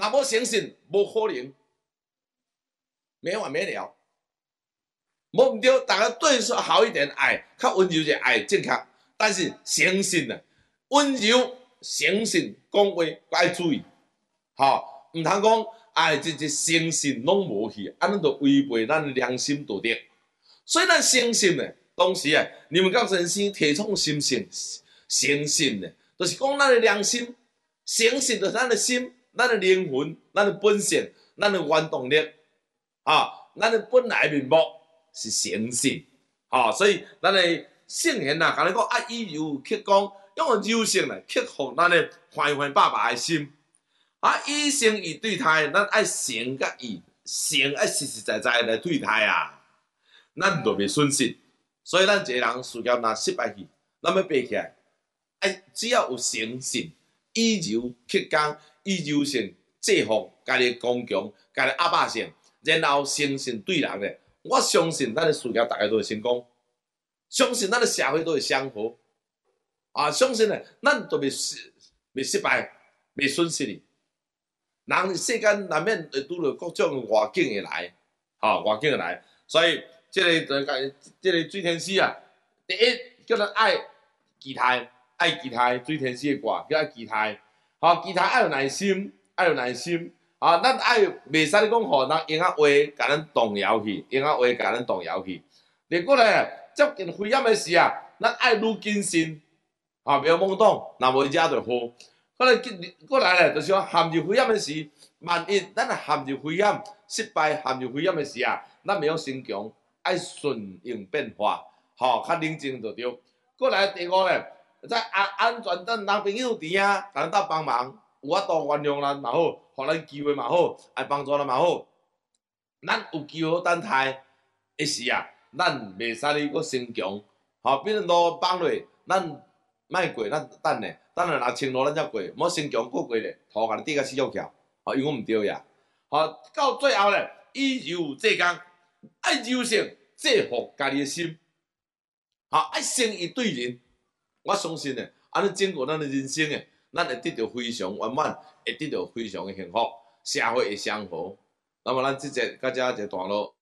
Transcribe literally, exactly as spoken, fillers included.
若无诚信，无可能，没完没了。无毋对，大家对说好一点，爱较温柔者，爱正确，但是诚信啊，温柔、诚信讲话爱注意，吼，毋通讲哎，这这诚信拢无去，安尼就违背咱的良心道德。所以咱诚信呢，当时啊，你们讲先生提倡心性，诚信呢，就是讲咱的良心，诚信就是咱的心、咱的灵魂、咱的本性、咱的原动力啊，咱的本来面目。是诚信，吼、哦，所以咱的圣贤啊，甲你讲啊，以柔克刚，用柔性来克服咱的烦烦巴巴的心。啊，以诚以对待，咱爱诚甲义，诚爱实实在在来对待啊，咱就袂损失。所以咱一个人事业若失败去，咱要爬起来，哎，只要有诚信，以柔克刚，以柔性制服家己刚强，家己压百姓，然后诚信对人咧。我相信咱的事业大家都会成功，相信咱的社会都会祥和，啊，相信咧，咱都袂失袂失败，袂损失哩。人世间难免会拄着各种外境会来，吼、哦，外境会来，所以即、這個即、這個水天使啊，第一叫咱愛期待，愛期待水天使的歌，叫愛期待，吼、哦，期待愛有耐心，愛有耐心。啊，咱爱袂使你讲吼，人用啊话甲咱动摇去，用啊话甲咱动摇去。另过来接近危险的时啊，咱爱愈谨慎，啊，袂懵懂，若无惹着祸。过来过来咧，就是讲陷入危险的时，万一咱若陷入危险、失败、陷入危险的时啊，咱袂晓心强，爱顺应变化，吼、哦，较冷静就对。过来第五咧，在安安全等人朋友伫啊，甲咱搭帮忙。有法度原谅咱嘛好，互咱机会嘛好，爱帮助咱嘛好。咱有机会等待的时啊，咱袂使你搁心强，吼，比如路放落，咱莫过，咱等咧，等下若清路咱才过，莫心强过过咧，土甲你跌甲死翘翘，吼，因为毋对呀。吼，到最后咧，以柔制刚，爱柔性制服家己的心，吼，爱诚意对人。我相信咧，安尼整个咱的人生诶。咱会得到非常圆满，会得到非常的幸福，社会会祥和。那么咱即节到遮一个段落。